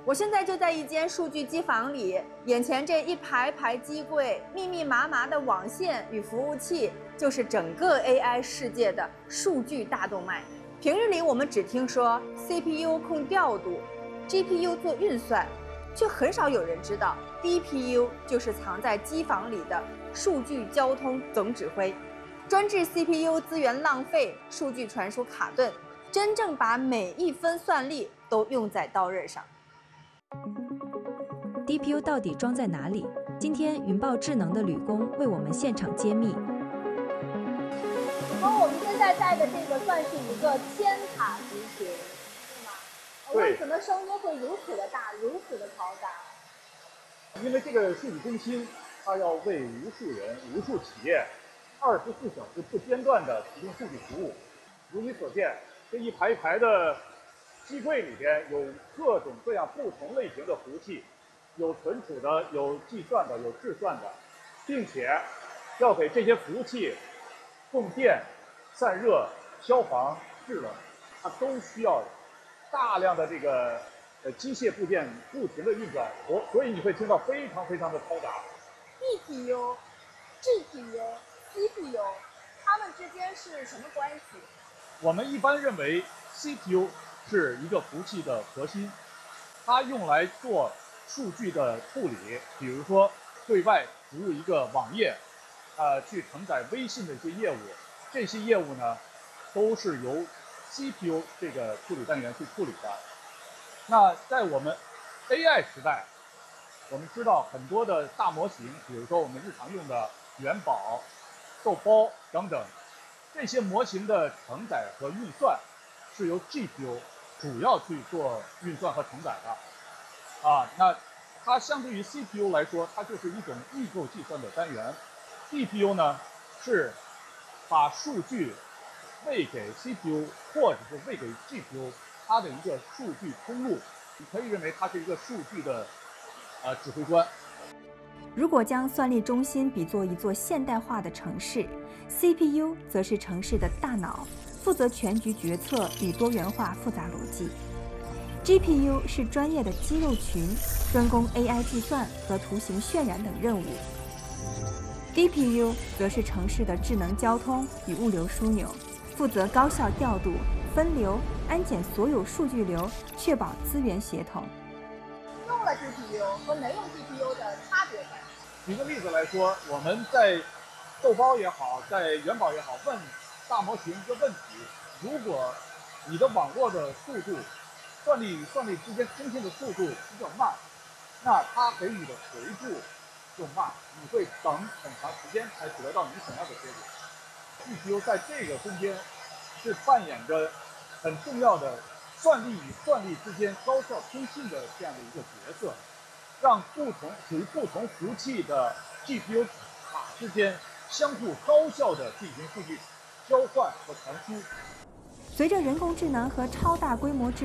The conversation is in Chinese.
我现在就在一间数据机房里，眼前这一排排机柜、密密麻麻的网线与服务器，就是整个 AI 世界的数据大动脉。平日里我们只听说 CPU 控调度， GPU 做运算，却很少有人知道 DPU 就是藏在机房里的数据交通总指挥，专治 CPU 资源浪费、数据传输卡顿，真正把每一分算力都用在刀刃上。 DPU 到底装在哪里？今天云豹智能的吕工为我们现场揭秘。 我们现在在的这个算是一个千塔集群，对吗？为什么声音会如此的大，如此的嘈杂？ 因为这个数据中心，它要为无数人、无数企业24小时不间断地提供数据服务。如你所见，这一排一排的机柜里边有各种各样不同类型的服务器，有存储的，有计算的，有制算的，并且要给这些服务器供电、散热、消防、制冷，它都需要大量的这个机械部件不停的运转，所以你会听到非常非常的嘈杂。 DPU、GPU、CPU， 它们之间是什么关系？ 我们一般认为 CPU 是一个服务器的核心，它用来做数据的处理，比如说对外服务一个网页，去承载微信的一些业务，这些业务呢都是由 CPU 这个处理单元去处理的。那在我们 AI 时代，我们知道很多的大模型，比如说我们日常用的元宝、豆包等等，这些模型的承载和运算是由 GPU 主要去做运算和承载的。那它相对于 CPU 来说，它就是一种异构计算的单元。DPU 呢是把数据喂给 CPU 或者是喂给 GPU 它的一个数据通路，你可以认为它是一个数据的指挥官。 如果将算力中心比作一座现代化的城市， CPU 则是城市的大脑，负责全局决策与多元化复杂逻辑。GPU 是专业的肌肉群，专攻 AI 计算和图形渲染等任务。DPU 则是城市的智能交通与物流枢纽，负责高效调度、分流、安检所有数据流，确保资源协同。 用了 GPU 和没用 GPU 的差别在哪？ 举个例子来说，我们在豆包也好，在元宝也好，问大模型一个问题：如果你的网络的速度、算力与算力之间通信的速度比较慢，那它给你的回复就慢，你会等很长时间才得到你想要的结果。GPU 在这个中间是扮演着很重要的算力与算力之间高效通信的这样的一个角色，让属于不同服务器的 GPU 卡之间相互高效地进行数据交换和传输。 随着人工智能和超大规模